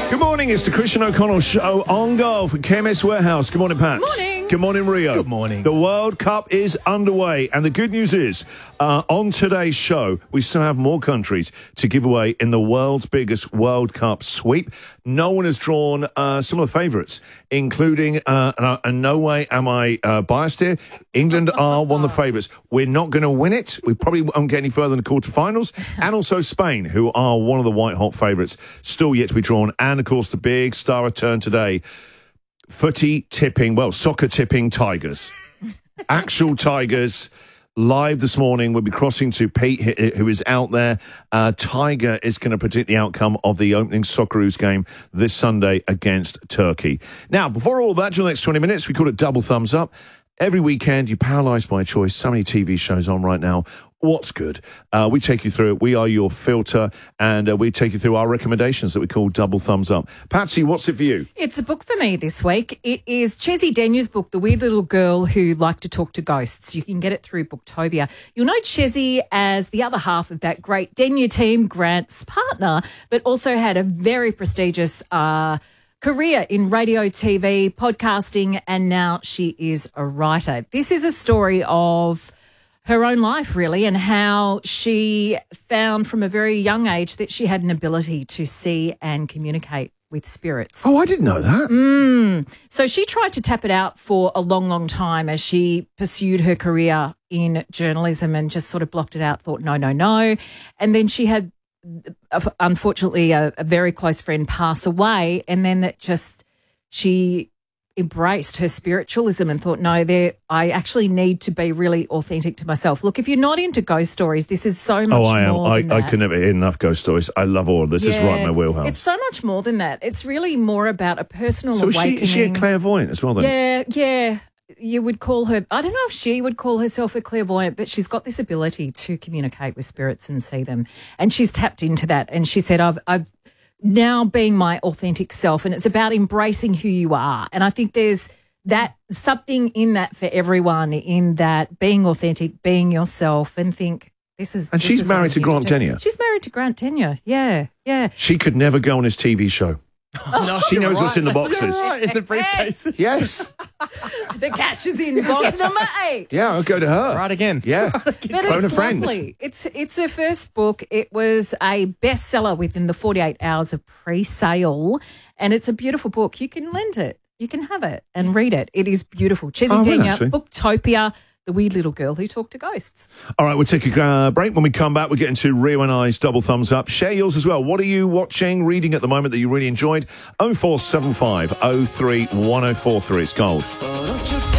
Good morning, it's the Christian O'Connell Show on golf at KMS Warehouse. Good morning, Pat. Morning. Good morning, Rio. Good morning. The World Cup is underway, and the good news is, on today's show, we still have more countries to give away in the world's biggest World Cup sweep. No one has drawn some of the favourites, including, and no way am I biased here, England are one of the favourites. We're not going to win it. We probably won't get any further than the quarterfinals. And also Spain, who are one of the white-hot favourites, still yet to be drawn. And, of course, the big star return today, soccer tipping Tigers. Actual Tigers. Live this morning, we'll be crossing to Pete, who is out there. Tiger is going to predict the outcome of the opening Socceroos game this Sunday against Turkey. Now, before all that, during the next 20 minutes, we call it Double Thumbs Up. Every weekend, you paralyzed by choice. So many TV shows on right now. What's good? We take you through it. We are your filter, and we take you through our recommendations that we call Double Thumbs Up. Patsy, what's it for you? It's a book for me this week. It is Chessie Denya's book, The Weird Little Girl Who Liked to Talk to Ghosts. You can get it through Booktopia. You'll know Chessie as the other half of that great Denya team, Grant's partner, but also had a very prestigious career in radio, TV, podcasting, and now she is a writer. This is a story of her own life, really, and how she found from a very young age that she had an ability to see and communicate with spirits. Oh, I didn't know that. So she tried to tap it out for a long, long time as she pursued her career in journalism and just sort of blocked it out, thought, no. And then she had, unfortunately, a very close friend pass away, and then she embraced her spiritualism and thought, no, I actually need to be really authentic to myself. Look, if you're not into ghost stories, this is so much more than that. I can never hear enough ghost stories. I love all of this. It's right in my wheelhouse. It's so much more than that. It's really more about a personal awakening. Is she a clairvoyant as well, then? Yeah. You would call her, I don't know if she would call herself a clairvoyant, but she's got this ability to communicate with spirits and see them. And she's tapped into that. And she said, I've now being my authentic self, and it's about embracing who you are. And I think there's something in that for everyone, in that being authentic, being yourself, and think this is. And she's married to Grant Denyer. She's married to Grant Denyer. Yeah. She could never go on his TV show. No, she knows what's in the boxes. You're right, in the briefcases. Yes. The cash is in box number 8. Yeah, I'll go to her. Right again. Yeah. But it's lovely. It's her first book. It was a bestseller within the 48 hours of pre-sale, and it's a beautiful book. You can lend it. You can have it and read it. It is beautiful. Chessie Denya, Booktopia, The Weird Little Girl Who Talked to Ghosts. All right, we'll take a break. When we come back, we'll get into Rio and I's Double Thumbs Up. Share yours as well. What are you watching, reading at the moment that you really enjoyed? 0475 03 1043. It's gold.